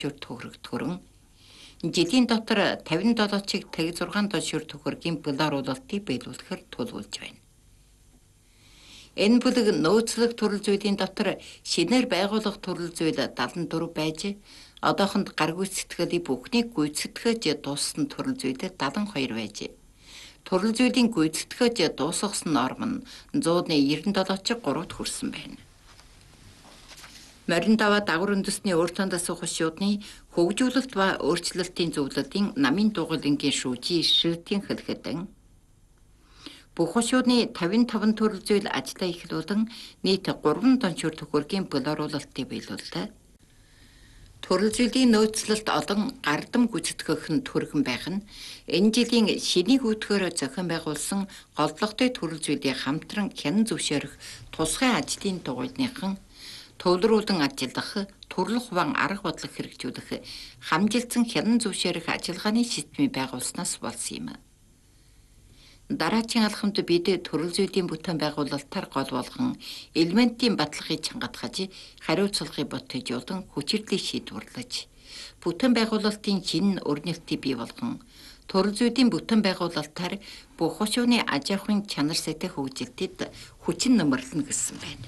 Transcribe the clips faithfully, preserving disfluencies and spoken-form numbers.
шүр төгрөг төрөн жилийн дотор тавин долоо чиг тэг зургаан дон шүр төгрөгийн болооруулалтыг биелүүлэхээр тулгуулж байна. Энэ бүлэг нөөцлөх төрөл зүйлийн дотор шинээр байгуулах төрөл зүйл дадлан дөрөв байж, одоохонд гар гүйцэтгэлийг бүхнийг гүйцэтгэж дууссан төрөл зүйлээ дадлан хоёр байж, төрөл зүйлийн гүйцэтгэж дуусгасан норм нь зууны ерөн долоо чиг гуравд хүрсэн байна. Морин даваа дагвар үндэсний өөртөө дасах хушуудны хөгжүүлэлт ба өөрчлөлтийн зөвлөлийн намын дугуйлангийн шүүжийн шилтийн хэлхэдэн бүх хушуудны тавин таван төрөл зүйл ажиллаа эхлүүлэн нийт гурван тончуур төгрөгийн болооруулалтыг биелүүллээ. Төрөл зүйлийн нөөцлөлт олон гардам гүйцэтгэх нь төргөн байх нь энэ жилийн шинийг үүдгээр зохион байгуулсан голдлоготой төрөл зүйлийн хамтран хянан зөвшөөрөх тусгай ажлын дугуйлныхан төвлөрүүлэн ажиллах, төрлөх бан арга бодлого хэрэгжүүлэх, хамжилтсан хянан зөвшөөрөх ажиллагааны системийг байгуулснаас болсон юм. Дараачийн алхамд бид төрөл зүйлийн бүтээн байгуулалтаар гол болгон элементийн баталгыг чангатгаж, хариуцлагыг ботжуулан хүчирдлийг шийдвэрлэж, бүтээн байгуулалтын шинэ өрнөлтийг бий болгон, төрөл зүйлийн бүтээн байгуулалтаар бүх хушууны аж ахуйн чанар сэтэй хөгжилтэд хүчин нөмөрлөнө гэсэн байна.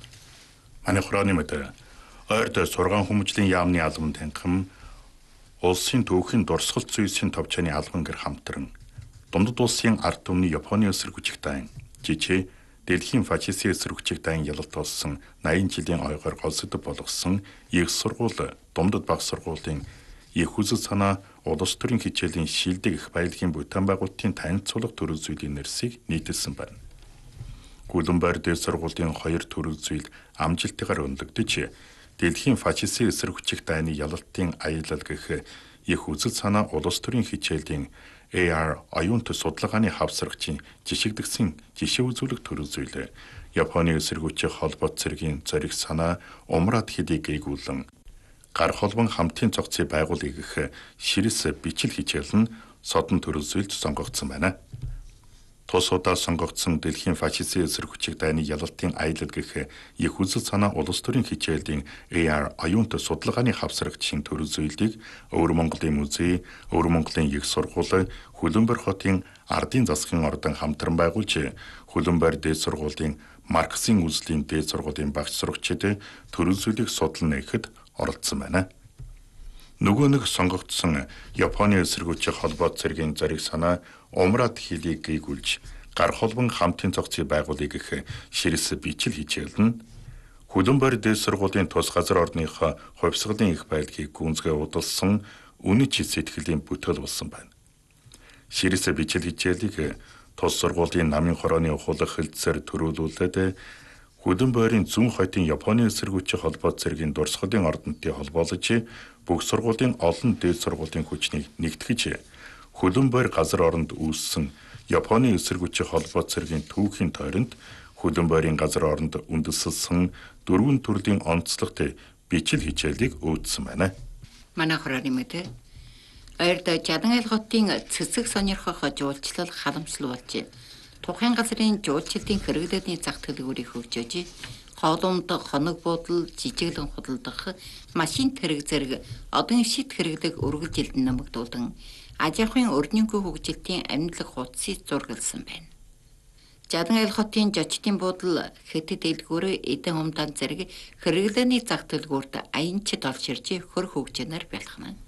Манай хурааны мэдээ ойрд сургаан хүмүүжлийн яамны албан танхим улсын түүхийн дурсгал зүйсийн товчооны албан гэр хамтран Дундад улсын ард түмний Японы эсрэг хүчиг дайн жижиг дэлхийн фашистийн эсрэг хүчиг дайн ялалт болсон найман жилийн ойгоор голсодог болгосон их сургууль Дундад баг сургуулийн их үзэл санаа улс төрийн хичээлийн шилдэг их баялагын бүтээн байгуулалтын танилцуулга төрөл зүйлийн нэрсийг нийтэлсэн байна. Гүлэнбайр дээд сургуулийн хоёр төрөл зүйл амжилтаар өнлөгдөж дэлхийн фашистийн эсрэг хүчиг дайны ялалтын аялал гэх их үзэл санаа улс төрийн хичээлийн эй ар оюунт судалгааны хавсрагчийн жишигдсэн жишээ үзүүлэх төрөл зүйл Японы эсрэг хүчийн холбоот цэргийн зориг санаа умраад хэдийг гээгүүлэн гар холбон хамтын цогцыг байгуулъя гэх ширэс бичил хичээл нь содон төрөл зүйлд сонгогдсон байна. Тус удаа сонгогдсон дэлхийн фашистийн эсрэг хүчиг дайны ялалтын аялал гэх их үзэл санаа улс төрийн хичээлийн эй ар оюунт судалгааны хавсрагчийн төрөл зүйлийг Өвөр Монголын музей, Өвөр Монголын их сургууль, Хөлбөмбөр хотын ардын засгийн ордон хамтран байгуулж Хөлбөмбөр дээд сургуулийн Марксийн үзлийн дээд сургуулийн багш сурагчид төрөл зүйлийг судлана гэхэд оролцсон байна. Нөгөө нэг сонгогдсон Японы эсрэг хүчийн холбоот цэргийн зориг санаа умраад хэлийг гээгүүлж гар холбон хамтын цогцыг байгуулъя гэх ширэс бичил хичээл нь Хөлбөмбөр дээд сургуулийн тус газар орныхоо хувьсгалын их байдлыг гүнзгий удалсан үнэч сэтгэлийн бүтээл болсон байна. Ширэс бичил хичээлийг тус сургуулийн намын хорооны ухуулах хэлтсээр төрүүлүүлээд Хөлбөмбөрийн зүүн хотын Японы эсрэг хүчийн холбоот цэргийн дурсгалын ордонтой холбоолж бүх сургуулийн олон дээд сургуулийн хүчнийг нэгтгэж Хөлбөмбөр газар оронд үүссэн Японы эсрэг хүчийн холбоот цэргийн түүхийн тойронд Хөлбөмбөрийн газар оронд үндэслсэн дөрвөн төрлийн онцлогтой бичил хичээлийг өөдсөн байна. Манай хурааны мэдээ ойрд Жадан айл хотын цэцэг сонирхох жуулчлал халамжлуулж тухайн газрын жуулчлалын хэрэглээний зах төлөвийг хөгжөөж, хоолунд хоног буудал, жижиглэн худалдах, машин тэрэг зэрэг одон шид хэрэглэг үргэлжилдэн нэмэгдүүлэн аж ахуйн өрнөнгүй хөгжилтийн амьдлаг хуудсыг зургалсан байна. Жадан айл хотын жочдын буудал, хэтэд дэлгүүр, эдэн хумдаан зэрэг хэрэглээний зах төлөвөөрт аянчид олширж хөр хөгжөнөр бэлхнэ.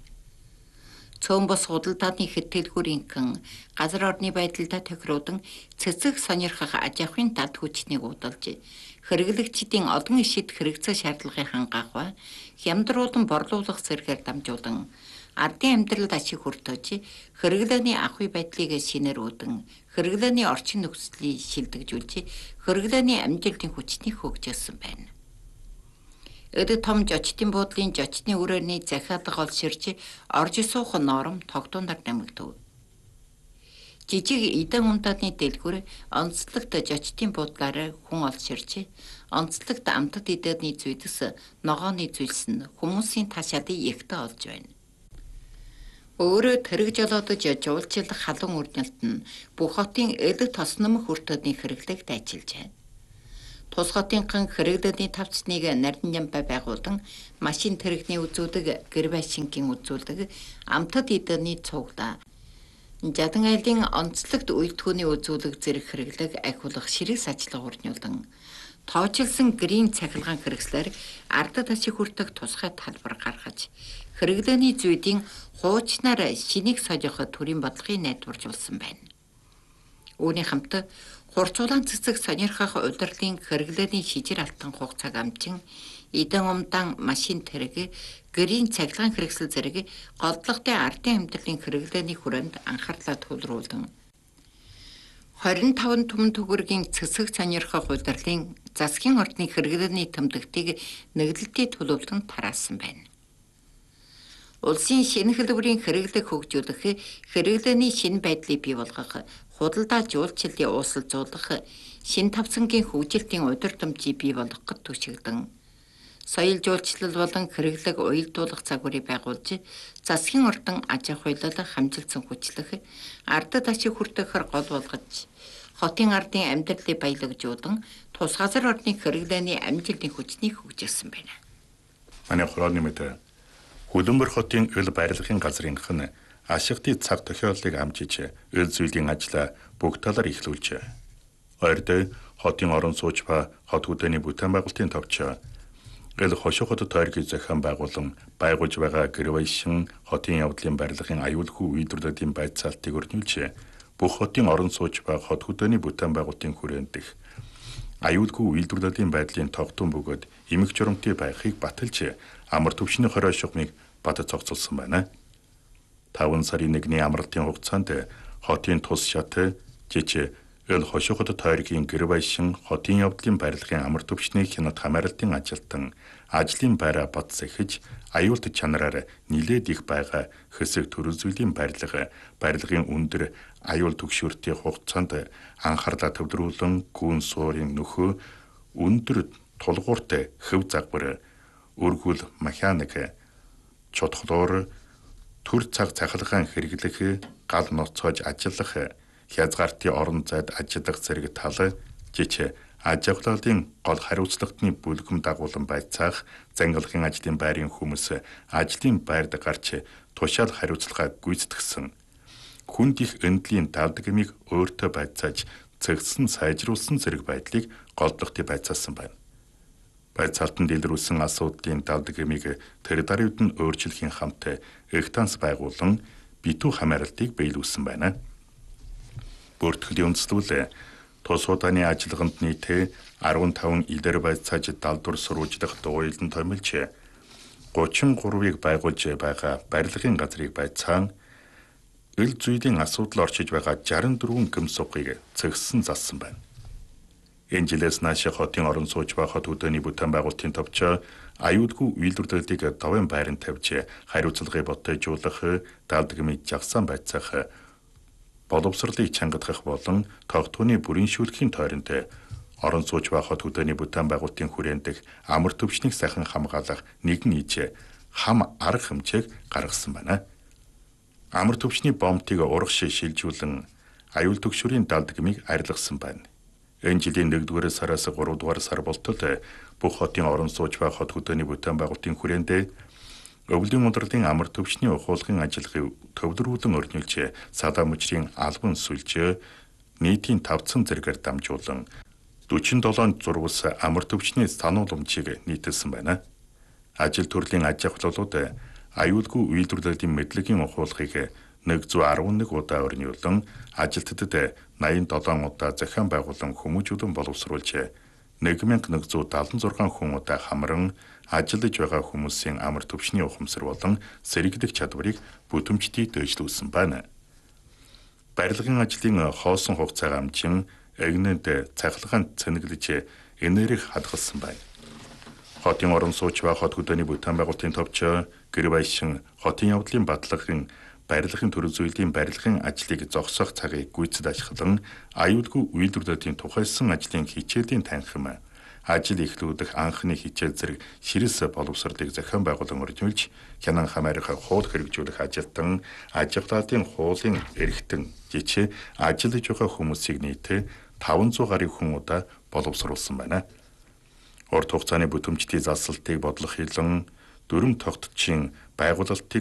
Цөөн бос худалдааны хэтгэлгүүрийнхэн газар орны байдалд тохируудан цэцэг сонирхох аж ахуйн дад хүчнийг удалж хэрэглэгчдийн олон ишид хэрэгцээ шаардлагыг хангаах ба хямдруулан борлуулах зэрэгээр дамжуулан ардын амьдралд ашиг хүртэж хэрэглээний ахуй байдлыг шинээр үүдэн хэрэглээний орчин нөхцөлийг шилдэгжүүлж хэрэглээний амжилтын хүчнийг хөгжүүлсэн байна. Эд том жочдын буудлын жочдын үрээний захиалга олширч орж суух норм тогтооноор нэмэгдэв. Жижиг эдэн ундааны дэлгүүр онцлогт жочдын буудлаараа хүн олширч онцлогт амтд эдэдний зүйлс ногооны зүйлс нь хүмүүсийн ташаалыг ихтэй олж байна. Өөрөө тэрэг жолоодож жуулчлах халуун өрнөлт нь бүх хотын эд тосномох хүртөөдний хэрэглэгт ажиллаж байна. Тус хотынхан хэрэглээний тавцныг нарийн ямбай байгуулан машин тэрэгний үзүүлэг, гэр байшингийн үзүүлэг, амтад эдний цуглаа. Жадан айлын онцлогт үйлдвэрний үзүүлэг зэрэг хэрэглэг ахиулах ширээс ажиллага урнуулан тоочилсан гэрийн цахилгаан хэрэгслэр ардад ашиг хүртэх тусгай талбар гаргаж хэрэглээний зүйдийн хуучнаар шинийг солиход төрийн бодлогыг найдваржуулсан байна. Үүний хамт хурцуулан цэцэг сонирхох удирдлын хэрэглээний шижир алтан хугацааг амжин эдэн умдан машин тэрэг, гэрийн цахилгаан хэрэгсэл зэрэг голдлоготой ардын амьдралын хэрэглээний хүрээнд анхаарлаа төвлөрүүлэн хорин таван түмэн төгрөгийн цэцэг сонирхох удирдлын засгийн ордны хэрэглээний тэмдэгтийг нэглэлтийн төлөвлөлтөнд тараасан байна. Улсын шинэ хэлбэрийн хэрэглэг хөгжүүлэх, хэрэглээний шинэ байдлыг бий болгох, худалдаа жуулчлалын уусалжуулах, шинэ тавцангийн хөгжилтийн удирдамжийг бий болгоход түшигдэн соёл жуулчлал болон хэрэглэг уялдуулах загварыг байгуулж, засгийн ордон аж ахуй хуулиар хамжилсан хүчлэх, ардад ашиг хүртэхээр гол болгож, хотын ардын амьдралыг баялагжуулан, тус газар орны хэрэглээний амжилтын хүчнийг хөгжүүлсэн байна. Манай хорооны мэд Хүлэмбэр хотын ил барилгын газрынх нь ашигтын цаг тохиоллыг амжиж, ил зүйлийн ажлаа бүх талаар эхлүүлж, ойрд хотын орон сууч ба хот хөдөөний бүтээн байгуулалтын товч ил хошуу хотод тойргийн зохион байгуулан байгуулж байгаа гэр байшин хотын явдлын барилгын аюулгүй үйлдвэрлэлийн байцаалтыг өрнүүлж, бүх хотын орон сууч ба хот хөдөөний бүтээн байгуулалтын хүрээнд дэх аюулгүй үйлдвэрлэлийн байдлын тогтун бөгөөд эмх журамтын байхыг баталж, амар төвшний хорой шугамыг бат цогцолсон байна. таван сарын нэгний амралтын хугацаанд хотын тус шат, жиж, ил хошуу хотод тойргийн гэр байшин хотын явдлын барилгын амар төвшний хянат хамааралтын ажилтан ажлын байраа бат сэхэж, аюулт чанараар нилээд их байгаа хэсэг төрөл зүйлийн барилга, барилгын өндөр аюул түгшүүртийн хугацаанд анхаарлаа төвлөрүүлэн гүн суурийн нөхөө, өндөр тулгууртай хөв загвар, өргөл механик, чотхлоор төр цаг цахилгаан хэрэглэх, гал ноцоож ажиллах, хязгаартын орон зайд ажиллах зэрэг тал, жич, аж ахуйлын гол хариуцлагын бүлгэм дагуулan байцаах, зангилахын ажлын байрын хүмүүс ажлын байрд гарч тушаал хариуцлага гүйцэтгсэн. Хүнд их эндлийн давдгмыг өөртөө байцааж, цэгцсэн сайжруулсан зэрэг байдлыг голдлогтыг байцаасан байна. Байцаалтанд илрүүлсэн асуудлын давдгмыг тэр даруйд нь өөрчлөхийн хамт эхтанс байгуулан битүү хамааралтыг биелүүлсэн байна. Бүртгэлийн үндэслэл тус удааны ажиллаганд нийт арван таван илэр байцааж далдвар сурвалжлах дууйлан томилж, гучин гурвыг байгуулж байгаа барилгын газрыг байцаан, ил зүйлийн асуудал орчиж байгаа жаран дөрвөн гэмсугыг цэгсэн зассан байна. Энэ жилээс нааш хотын орон сууч ба хот хөдөөний бүтээн байгуулалтын товч аюулгүй үйлдвэрлэлийг давын байранд тавьж, хариуцлагыг ботойжуулах, далдгмыг жагсаан байцаах, боловсролыг чангадах болон тогтооны бүрэншүүлэхийн тойронд орон сууч ба хот хөдөөний бүтээн байгуулалтын хүрээнд дэх амар төвчнийг сайхан хамгаалах нэгэн иж хам арга хэмжээг гаргасан байна. Амар төвчний бомбтыг урагш шилжүүлэн аюул түгшүүрийн далдгмыг арилгасан байна. Энэ жилийн нэгдүгээр сараас гуравдугаар сар болтол бүх хотын орон сууч ба хот хөдөөний бүтээн байгуулалтын хүрээнд өвлийн удирдлын амар төвчний ухуулгын ажиллагааг төвлөрүүлэн өрнүүлж, садаа мөчрийн албан сүлж, нийтийн тавцсан зэрэгээр дамжуулан дөрвөн зурвас амар төвчний санууламжийг нийтэлсэн байна. Ажил төрлийн аж ахуйлууд аюулгүй үйлдвэрлэлийн мэдлэгийн ухуулгыг нэгдүгээр арван нэг удаа өрнүүлэн, ажилтнуудад найман долоон удаа захиан байгуулан хүмүүжүүлэн боловсруулж, нэг мянга нэгдүгээр дадлан зургаан хүн удаа хамран ажиллаж байгаа хүмүүсийн амар төвчний ухамсар болон сэргийлэх чадварыг бүтээмжтэй дэвшлүүлсэн байна. Барилгын ажлын хоосон хугацааг амжин, эгнэнд цахилгаан цэнэглэж, энерги хадгалсан байна. Хотын орон сууч ба хот хөдөөний бүтээн байгуулалтын товч, гэр байшин, хотын явдлын батлагын барилгын төрөл зүйлийн барилгын ажлыг зогсоох цагийг гүйцэд ашиглан, аюулгүй үйлдвэрлэлийн тухайсан ажлын хичээлийн танхим, ажил эхлүүлэх анхны хичээл зэрэг ширэс боловсролыг зохион байгуулан өрнүүлж, хянан хамаарах хууль хэрэгжүүлэх ажилтан, аж ахуйлын хуулийн эрхтэн, жич, ажиллаж байгаа хүмүүсийг нийт таван зуун гаруй хүн удаа боловсруулсан байна. Урт хугацааны бүтэмжтийн засалтыг бодлох хилэн дүрм тогтчийн байгуулалтыг